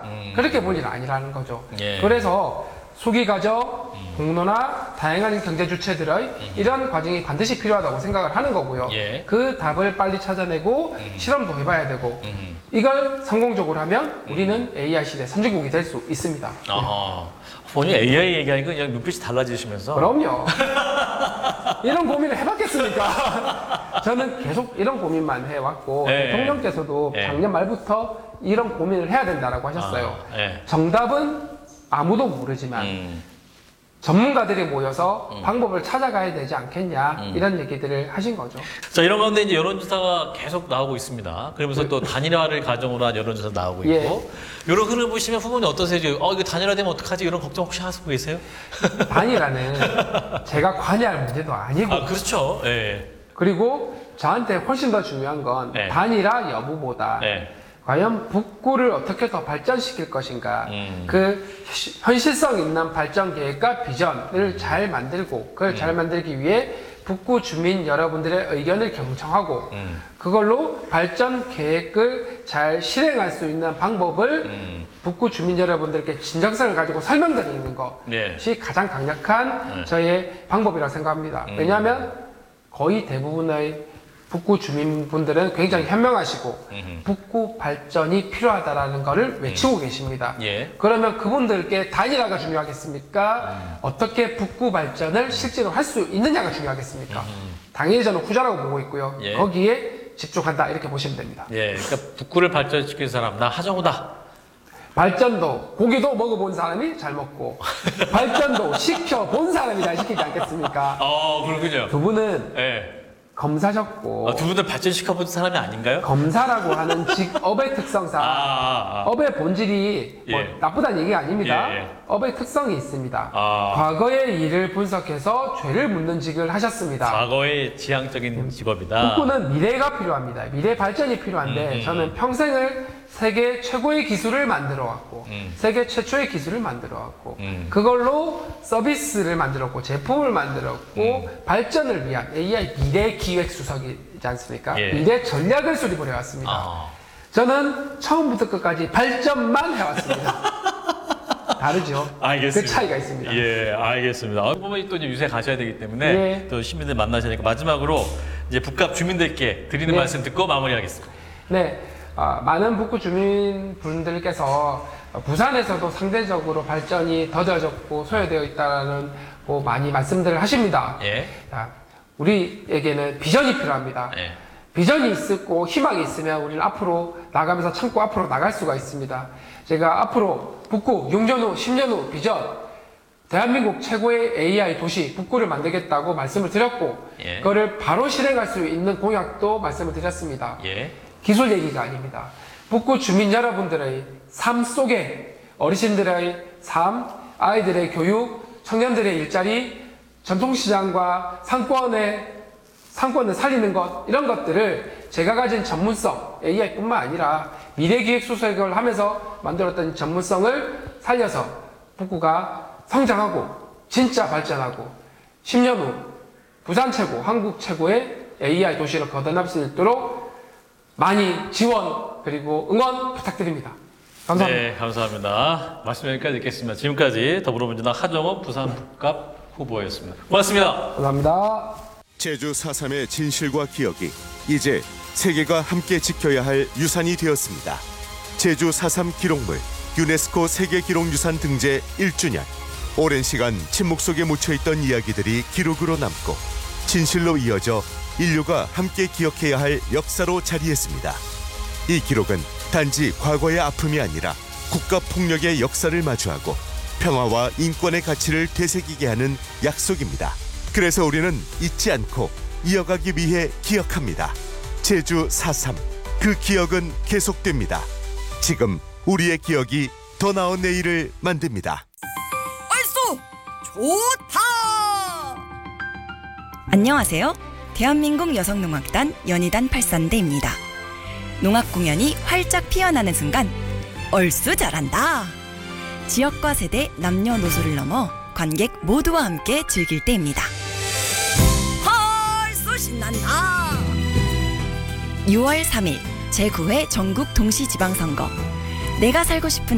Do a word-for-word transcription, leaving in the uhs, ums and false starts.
음. 그렇게 볼 일은 아니라는 거죠. 예. 그래서 소기가족, 음. 공론화, 다양한 경제 주체들의 음. 이런 과정이 반드시 필요하다고 생각을 하는 거고요. 예. 그 답을 빨리 찾아내고 음. 실험도 해봐야 되고 음. 이걸 성공적으로 하면 우리는 에이아이 시대 선진국이 될 수 있습니다. 아하. 본인 에이아이 얘기하니까 그냥 눈빛이 달라지시면서. 그럼요. 이런 고민을 해봤겠습니까? 저는 계속 이런 고민만 해왔고 예. 대통령께서도 예. 작년 말부터 이런 고민을 해야 된다고 하셨어요. 아, 예. 정답은 아무도 모르지만 음. 전문가들이 모여서 음. 방법을 찾아가야 되지 않겠냐 음. 이런 얘기들을 하신 거죠. 자, 이런 가운데 이제 여론조사가 계속 나오고 있습니다. 그러면서 또 단일화를 가정으로 한 여론조사 나오고 예. 있고. 이런 흐름 보시면 후보님 어떠세요? 어, 이거 단일화되면 어떡하지? 이런 걱정 혹시 하고 계세요? 단일화는 제가 관여할 문제도 아니고 아, 그렇죠. 예. 그리고 저한테 훨씬 더 중요한 건 네. 단일화 여부보다 예. 과연 북구를 어떻게 더 발전시킬 것인가 음. 그 시- 현실성 있는 발전 계획과 비전을 잘 만들고 그걸 잘 만들기 위해 북구 주민 여러분들의 의견을 경청하고 음. 그걸로 발전 계획을 잘 실행할 수 있는 방법을 음. 북구 주민 여러분들께 진정성을 가지고 설명드리는 네. 것이 가장 강력한 네. 저의 방법이라고 생각합니다. 음. 왜냐하면 거의 대부분의 북구 주민분들은 굉장히 현명하시고 음흠. 북구 발전이 필요하다라는 것을 외치고 계십니다. 예. 그러면 그분들께 단일화가 중요하겠습니까? 음. 어떻게 북구 발전을 실제로 할 수 있느냐가 중요하겠습니까? 당연히 저는 후자라고 보고 있고요. 예. 거기에 집중한다 이렇게 보시면 됩니다. 예. 그러니까 북구를 발전시킬 사람, 나 하정우다. 발전도 고기도 먹어본 사람이 잘 먹고 발전도 시켜본 사람이 잘 시키지 않겠습니까? 어, 그렇군요. 두 분은 예. 검사셨고 아, 두 분들 발전시켜본 사람이 아닌가요? 검사라고 하는 직업의 특성상 아, 아, 아. 업의 본질이 뭐 예. 나쁘다는 얘기가 아닙니다. 예, 예. 업의 특성이 있습니다. 아. 과거의 일을 분석해서 죄를 묻는 직을 하셨습니다. 과거의 지향적인 직업이다. 북구는 미래가 필요합니다. 미래 발전이 필요한데 음, 음, 저는 평생을 세계 최고의 기술을 만들어 왔고 음. 세계 최초의 기술을 만들어 왔고 음. 그걸로 서비스를 만들었고 제품을 만들었고 음. 발전을 위한 에이아이 미래 기획 수석이지 않습니까? 예. 미래 전략을 수립을 해왔습니다. 아. 저는 처음부터 끝까지 발전만 해왔습니다. 다르죠? 알겠습니다. 그 차이가 있습니다. 예, 알겠습니다. 후보님 또 이제 유세 가셔야 되기 때문에 예. 또 시민들 만나셔야 되니까 마지막으로 이제 북갑 주민들께 드리는 네. 말씀 듣고 마무리하겠습니다. 네, 아, 많은 북구 주민분들께서 부산에서도 상대적으로 발전이 더뎌졌고 소외되어 있다는 뭐 많이 말씀들을 하십니다. 예. 자, 우리에게는 비전이 필요합니다. 예. 비전이 있고 희망이 있으면 우리는 앞으로 나가면서 참고 앞으로 나갈 수가 있습니다. 제가 앞으로 북구 육 년 후, 십 년 후 비전 대한민국 최고의 에이아이 도시 북구를 만들겠다고 말씀을 드렸고 예. 그거를 바로 실행할 수 있는 공약도 말씀을 드렸습니다. 예. 기술 얘기가 아닙니다. 북구 주민 여러분들의 삶 속에 어르신들의 삶, 아이들의 교육, 청년들의 일자리, 전통시장과 상권의 상권을 살리는 것 이런 것들을 제가 가진 전문성 에이아이뿐만 아니라 미래기획수석을 하면서 만들었던 전문성을 살려서 북구가 성장하고 진짜 발전하고 십 년 후 부산 최고, 한국 최고의 에이아이 도시로 거듭날 수 있도록 많이 지원 그리고 응원 부탁드립니다. 감사합니다. 네, 감사합니다. 말씀 여기까지 듣겠습니다. 지금까지 더불어민주당 하정우 부산 북갑 후보였습니다. 고맙습니다. 감사합니다. 제주 사 삼의 진실과 기억이 이제 세계가 함께 지켜야 할 유산이 되었습니다. 제주 사 삼 기록물 유네스코 세계기록유산 등재 일 주년. 오랜 시간 침묵 속에 묻혀있던 이야기들이 기록으로 남고 진실로 이어져 인류가 함께 기억해야 할 역사로 자리했습니다. 이 기록은 단지 과거의 아픔이 아니라 국가폭력의 역사를 마주하고 평화와 인권의 가치를 되새기게 하는 약속입니다. 그래서 우리는 잊지 않고 이어가기 위해 기억합니다. 제주 사 삼, 그 기억은 계속됩니다. 지금 우리의 기억이 더 나은 내일을 만듭니다. 얼쑤 좋다. 안녕하세요. 대한민국 여성농악단 연희단 팔산대입니다. 농악 공연이 활짝 피어나는 순간 얼쑤 잘한다. 지역과 세대, 남녀노소를 넘어 관객 모두와 함께 즐길 때입니다. 얼쑤 신난다. 유월 삼일 제구 회 전국 동시지방선거. 내가 살고 싶은